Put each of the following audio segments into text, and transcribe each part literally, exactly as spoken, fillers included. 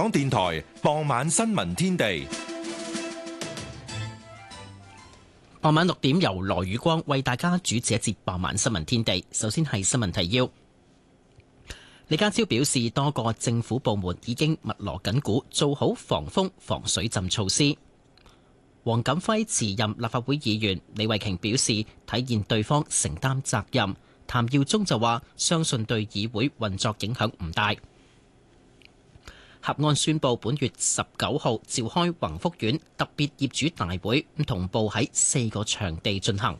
港電台傍晚新聞天地。 傍晚六點由羅宇光為大家主持一節傍晚新聞天地。首先係新聞提要。李家超表示，多個政府部門已經密鑼緊鼓做好防風防水浸措施。黃錦輝辭任立法會議員，李慧瓊表示體現對方承擔責任。譚耀宗就話相信對議會運作影響唔大。合安宣布本月十九號召開宏福苑特別業主大會，同步喺四個場地進行。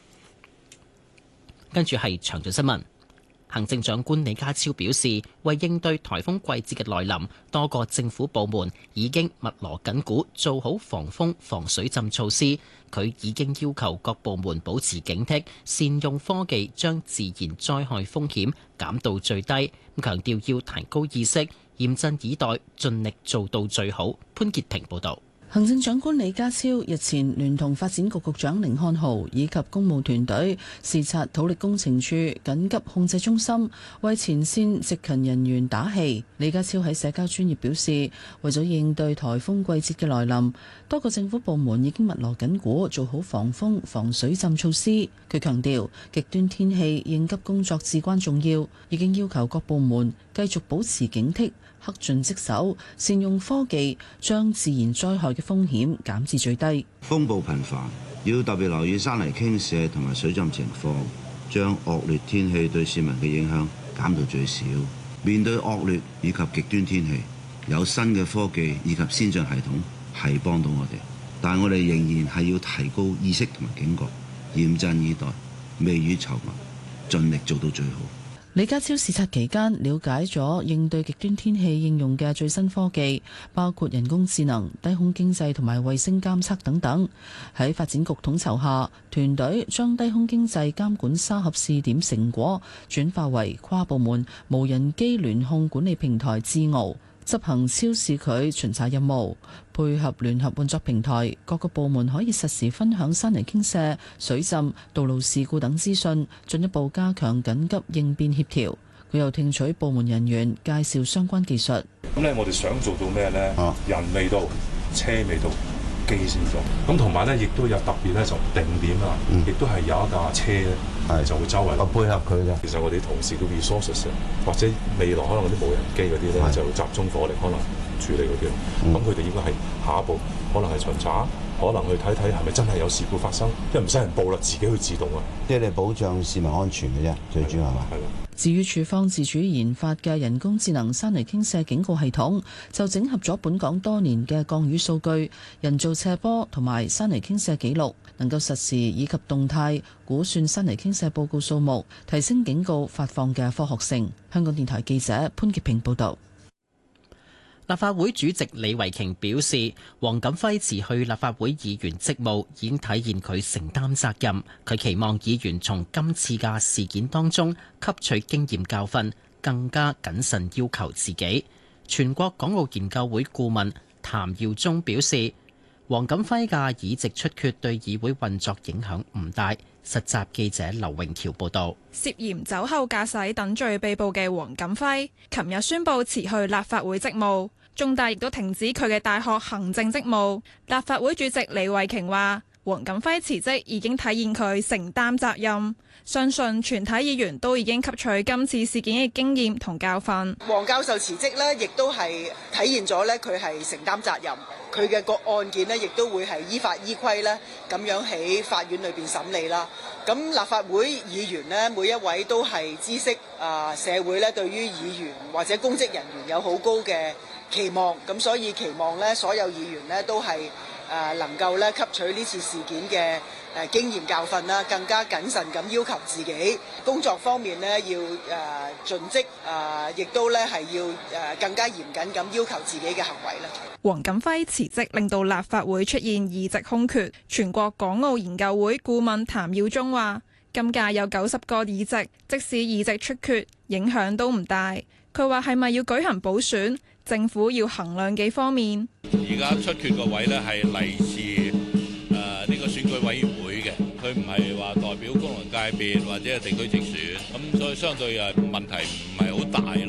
跟住係詳盡新聞。行政長官李家超表示，為應對颱風季節嘅來臨，多個政府部門已經密鑼緊鼓做好防風防水浸措施。佢已經要求各部門保持警惕，善用科技將自然災害風險減到最低。強調要提高意識，嚴陣以待，盡力做到最好。潘潔平報導。 行政長官李家超日前聯同發展局局長甯漢豪以及公務團隊視察土力工程處緊急控制中心，為前線值勤人員打氣。李家超喺社交專頁表示，為咗應對颱風季節嘅來臨，多個政府部門已經密鑼緊鼓做好防風防水浸措施。佢強調，極端天氣應急工作至關重要，已經要求各部門繼續保持警惕，恪盡職守，善用科技，將自然災害嘅風險減至最低。 風暴頻繁，要特別留意山泥傾瀉同埋水浸情況，將惡劣天氣對市民嘅影響減到最少。面對惡劣以及極端天氣，有新嘅科技以及先進系統係幫到我哋，但係我哋仍然係要提高意識同埋警覺，嚴陣以待，未雨綢繆，盡力做到最好。 李家超視察期間了解咗應對極端天氣應用嘅最新科技，包括人工智能、低空經濟同埋衛星監測等等。喺發展局統籌下，團隊將低空經濟監管沙盒試點成果轉化為跨部門無人機聯控管理平台智鰲，執行超視距巡查任務，配合聯合運作平台，各個部門可以實時分享山泥傾瀉、水浸、道路事故等資訊，進一步加強緊急應變協調。佢又聽取部門人員介紹相關技術。 咁咧，我哋想做到咩咧？啊，人未到，車未到，機先到。咁同埋咧，亦都有特別咧，就定點啊，亦都係有一架車咧，係就會周圍配合佢嘅。其實我哋同事嘅 resources 或者未來可能嗰啲無人機嗰啲咧，就集中火力可能處理嗰啲。咁佢哋應該係下一步，可能係巡查，可能去睇睇係咪真係有事故發生，因為唔使人報啦，自己去自動啊。 即係你保障市民安全嘅啫，最主要係嘛？係咯。 至於處方自主研發嘅人工智能山泥傾瀉警告系統，就整合咗本港多年嘅降雨數據、人造斜坡同埋山泥傾瀉記錄，能夠實時以及動態估算山泥傾瀉報告數目，提升警告發放嘅科學性。香港電台記者潘潔平報導。 立法會主席李慧瓊表示，黃錦輝辭去立法會議員職務已經體現佢承擔責任。佢期望議員從今次嘅事件當中吸取經驗教訓，更加謹慎要求自己。全國港澳研究會顧問譚耀宗表示，黃錦輝嘅議席出缺對議會運作影響唔大。實習記者劉永橋報道。 涉嫌酒後駕駛等罪被捕嘅黃錦輝，琴日宣布辭去立法會職務。中大亦都停止佢嘅大學行政職務。立法會主席李慧瓊話，黃錦輝辭職已經體現佢承擔責任，相信全體議員都已經吸取今次事件嘅經驗同教訓。 黃教授辭職呢，亦都係體現咗呢佢係承擔責任，佢嘅個案件呢，亦都會係依法依規呢咁樣喺法院裏邊審理啦。咁立法會議員呢，每一位都係知悉啊社會呢對於議員或者公職人員有好高嘅期望，咁所以期望咧，所有議員咧都係誒、呃、能夠咧吸取呢次事件嘅誒、呃、經驗教訓啦，更加謹慎咁要求自己工作方面咧要誒、呃、盡職，誒、呃、亦都咧係要誒、呃、更加嚴謹咁要求自己嘅行為啦。 黃錦輝辭職令到立法會出現議席空缺。全國港澳研究會顧問譚耀宗話：今屆有九十個議席，即使議席出缺，影響都唔大。佢話係咪要舉行補選？政府要衡量幾方面。 而家出缺個位呢係嚟自誒呢個選舉委員會嘅，佢唔係話代表功能界別或者係地區直選，咁所以相對誒問題唔係好大啦。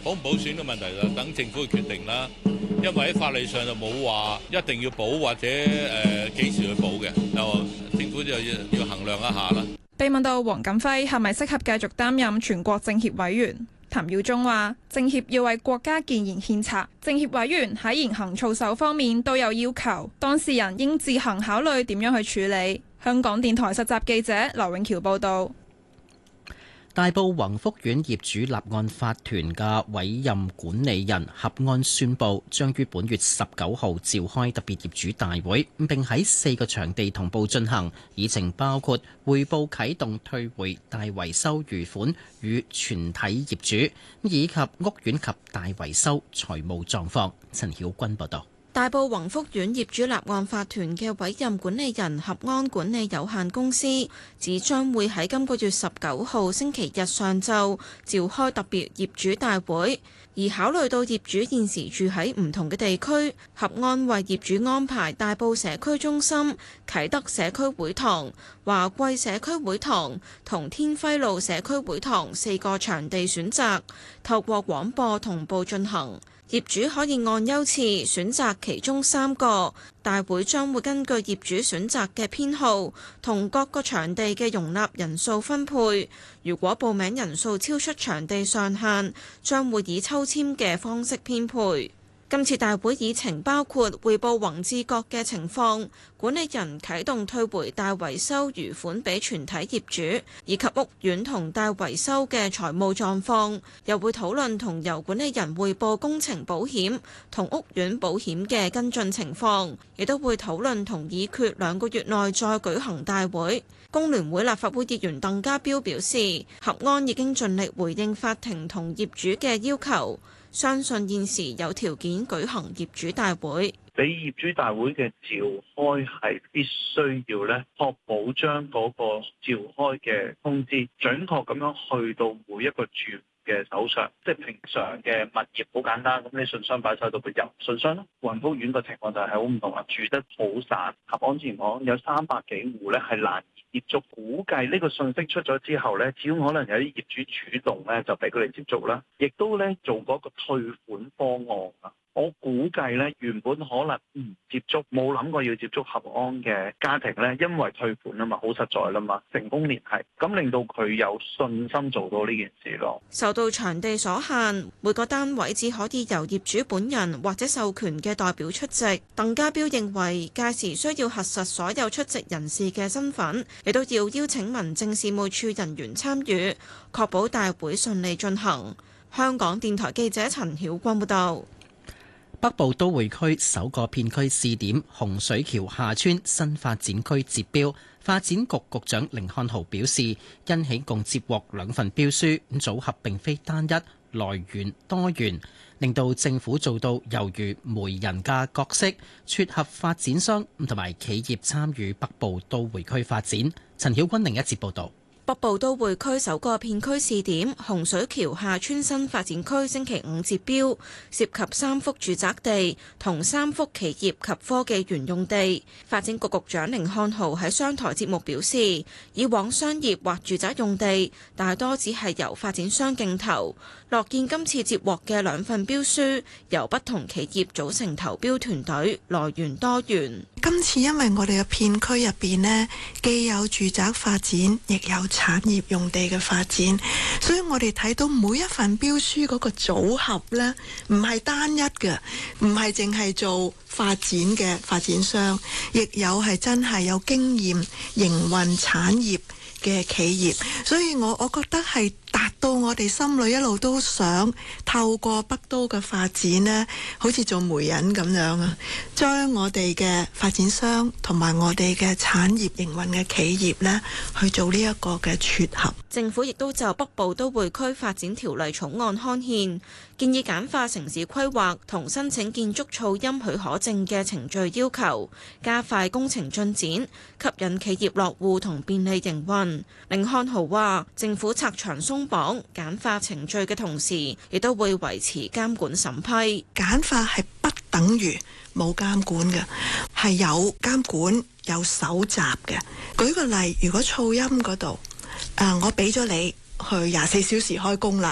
保唔保損嘅問題就等政府去決定啦。因為喺法例上就冇話一定要保或者誒幾時去保嘅，就政府就要要衡量一下啦。 被問到黃錦輝係咪適合繼續擔任全國政協委員，譚耀宗話：政協要為國家建言獻策，政協委員喺言行操守方面都有要求，當事人應自行考慮點樣去處理。香港電台實習記者劉永橋報導。 大埔宏福苑業主立案法團嘅委任管理人合安宣布，將於本月十九號召開特別業主大會，並喺四個場地同步進行，議程包括匯報啟動退回大維修餘款與全體業主，以及屋苑及大維修財務狀況。陳曉君報導。 大埔宏福苑業主立案法團嘅委任管理人合安管理有限公司指將會喺今個月十九號星期日上晝召開特別業主大會，而考慮到業主現時住喺唔同嘅地區，合安為業主安排大埔社區中心、啟德社區會堂、華貴社區會堂同天輝路社區會堂四個場地選擇，透過廣播同步進行。業主可以按優次選擇其中三個，大會將會根據業主選擇嘅編號同各個場地嘅容納人數分配。如果報名人數超出場地上限，將會以抽籤嘅方式編配。今次大會議程包括匯報宏志閣嘅情況，管理人啟動退回大維修餘款俾全體業主，以及屋苑同大維修嘅財務狀況，又會討論同由管理人匯報工程保險同屋苑保險嘅跟進情況，亦都會討論同議決兩個月內再舉行大會。工聯會立法會議員鄧家彪表示，合安已經盡力回應法庭同業主嘅要求，相信現時有條件舉行業主大會。 俾業主大會嘅召開係必須要咧，確保將嗰個召開嘅通知準確咁樣去到每一個住嘅手上，即係平常嘅物業好簡單，咁你信箱擺晒到佢入信箱咯。宏福苑個情況就係好唔同啦，住得好散。合安之前講有三百幾戶咧係難以接觸，估計呢個信息出咗之後咧，始終可能有啲業主主動咧就俾佢哋接觸啦，亦都咧做嗰個退款方案啊。我估計咧，原本可能唔接觸，冇諗過要接觸合安嘅家庭咧，因為退款啊嘛，好實在啦嘛，成功聯繫，咁令到佢有信心做到呢件事咯。 受到場地所限，每個單位只可以由業主本人或者授權嘅代表出席。鄧家彪認為，屆時需要核實所有出席人士嘅身份，亦都要邀請民政事務處人員參與，確保大會順利進行。香港電台記者陳曉君報道。 北部都會區首個片區試點洪水橋下村新發展區截標，發展局局長甯漢豪表示，因起共接獲兩份標書，組合並非單一，來源多元，令到政府做到猶如媒人嘅角色，撮合發展商同埋企業參與北部都會區發展。陳曉君另一節報導。 北部都會區首個片區試點洪水橋下村新發展區星期五截標，涉及三幅住宅地同三幅企業及科技園用地。發展局局長甯漢豪喺商台節目表示，以往商業或住宅用地大多只係由發展商競投，樂見今次接獲嘅兩份標書由不同企業組成投標團隊，來源多元。 今次因為我哋嘅片區入邊呢，既有住宅發展，亦有產業用地嘅發展，所以我哋睇到每一份標書嗰個組合呢，唔係單一嘅，唔係淨係做發展嘅發展商，亦有係真係有經驗營運產業嘅企業，所以我我覺得係達到我哋心裏一路都想透過北都嘅發展呢，好似做媒人咁樣啊，將我哋嘅發展商同埋我哋嘅產業營運嘅企業呢，去做呢一個嘅撮合。 政府亦都就北部都會區發展條例草案刊憲，建議簡化城市規劃同申請建築噪音許可證嘅程序要求，加快工程進展，吸引企業落戶同便利營運。甯漢豪話：政府拆牆鬆綁、簡化程序嘅同時，亦都會維持監管審批。 簡化係不等於冇監管嘅，係有監管有搜集嘅。舉個例，如果噪音嗰度，誒、呃、我俾咗你去廿四小時開工啦，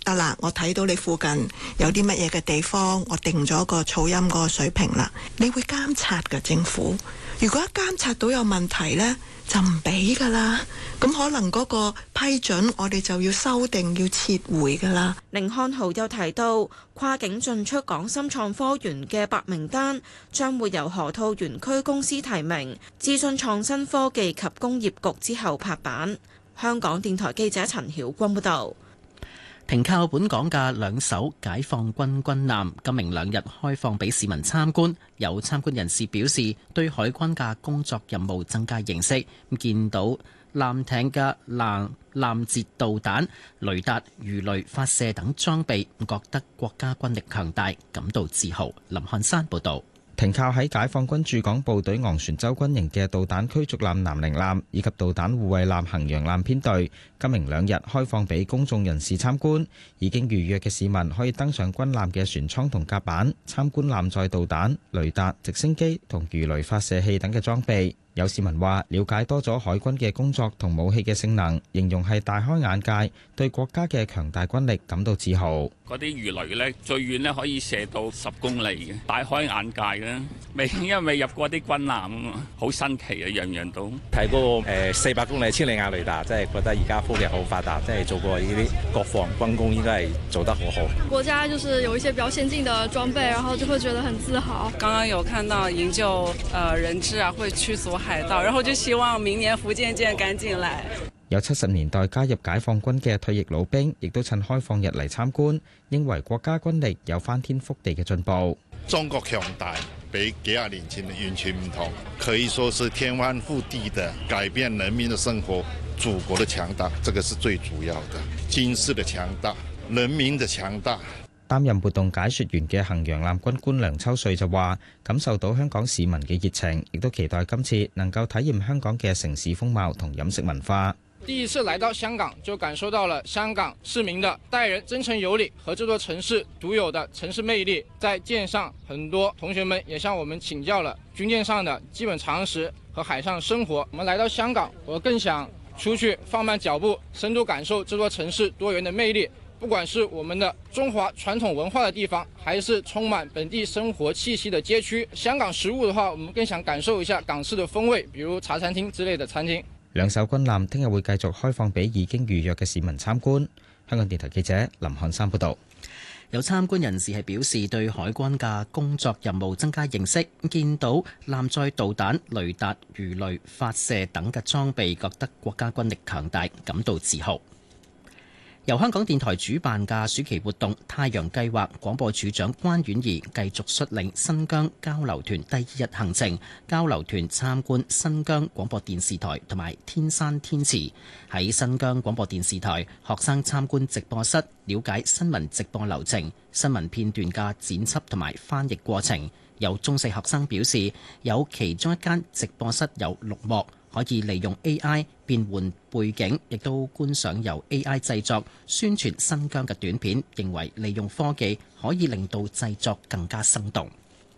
得啦，我睇到你附近有啲乜嘢嘅地方，我定咗個噪音嗰個水平啦。你會監察嘅政府，如果一監察到有問題呢，就唔俾噶啦。咁可能嗰個批准我哋就要修訂，要撤回噶啦。 甯漢豪又提到，跨境進出港深創科園嘅白名單將會由河套園區公司提名，諮詢創新科技及工業局之後拍板。香港電台記者陳曉君報道。 停靠本港嘅兩艘解放軍軍艦今明兩日開放俾市民參觀。有參觀人士表示，對海軍嘅工作任務增加認識。見到艦艇嘅攔攔截導彈、雷達、魚雷發射等裝備，覺得國家軍力強大，感到自豪。林漢山報導。 停靠喺解放軍駐港部隊昂船洲軍營嘅導彈驅逐艦南寧艦以及導彈護衛艦衡陽艦編隊，今明兩日開放俾公眾人士參觀。已經預約嘅市民可以登上軍艦嘅船艙同甲板，參觀艦載導彈、雷達、直升機同魚雷發射器等嘅裝備。有市民話了解多咗海軍嘅工作同武器嘅性能，形容係大開眼界，對國家嘅強大軍力感到自豪。 嗰啲魚雷呢，最遠呢可以射到十公里嘅，大開眼界嘅。未因為未入過啲軍艦啊嘛，好新奇啊，樣樣都睇嗰個誒四百公里千里眼雷達，即係覺得而家科技好發達，即係做過呢啲國防軍工應該係做得好好。 國家就是有一些比較先進的裝備，然後就會覺得很自豪。 剛剛有看到營救呃人質啊，會驅逐海盜，然後就希望明年福建艦趕緊來。 有七十年代加入解放軍嘅退役老兵，亦都趁開放日嚟參觀，認為國家軍力有翻天覆地嘅進步。 中國強大，比幾廿年前完全唔同，可以說是天翻覆地的改變人民的生活，祖國的強大，這個是最主要的。軍事的強大，人民的強大。 擔任活動解說員嘅衡陽艦軍官梁秋瑞就話，感受到香港市民嘅熱情，亦都期待今次能夠體驗香港嘅城市風貌同飲食文化。 第一次來到香港，就感受到了香港市民的待人真誠有禮和這座城市獨有的城市魅力。在艦上，很多同學們也向我們請教了軍艦上的基本常識和海上生活。我們來到香港，我更想出去放慢腳步，深度感受這座城市多元的魅力。不管是我們的中華傳統文化的地方，還是充滿本地生活氣息的街區，香港食物的話，我們更想感受一下港式的風味，比如茶餐廳之類的餐廳。 兩艘軍艦聽日會繼續開放俾已經預約嘅市民參觀。香港電台記者林漢山報導。 有參觀人士係表示對海軍嘅工作任務增加認識，見到艦載導彈、雷達、魚雷發射等嘅裝備，覺得國家軍力強大，感到自豪。由香港電台主辦嘅暑期活動太陽計劃，廣播處長關婉儀繼續率領新疆交流團第二日行程。交流團參觀新疆廣播電視台同埋天山天池。喺新疆廣播電視台，學生參觀直播室，了解新聞直播流程、新聞片段嘅剪輯同埋翻譯過程。有中四學生表示，有其中一間直播室有綠幕，可以利用 A I 變換背景，亦都觀賞由 A I 製作宣傳新疆嘅短片，認為利用科技可以令到製作更加生動。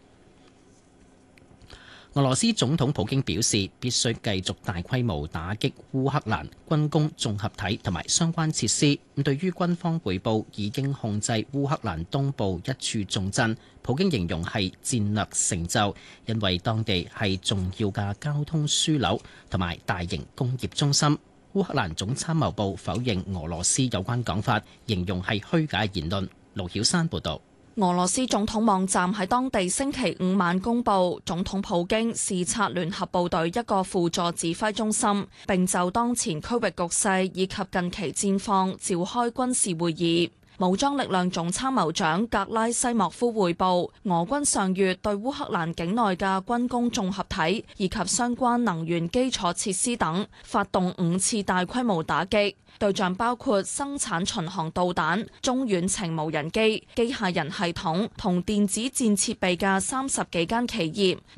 俄羅斯總統普京表示，必須繼續大規模打擊烏克蘭軍工綜合體同埋相關設施。咁對於軍方匯報已經控制烏克蘭東部一處重鎮，普京形容係戰略成就，因為當地係重要嘅交通樞紐同埋大型工業中心。烏克蘭總參謀部否認俄羅斯有關講法，形容係虛假言論。盧曉山報導。 俄羅斯總統網站喺當地星期五晚公佈，總統普京視察聯合部隊一個輔助指揮中心，並就當前區域局勢以及近期戰況召開軍事會議。武裝力量總參謀長格拉西莫夫匯報，俄軍上月對烏克蘭境內嘅軍工綜合體以及相關能源基礎設施等發動五次大規模打擊，對象包括生產巡航導彈、中遠程無人機、機械人系統同電子戰設備嘅三十幾間企業。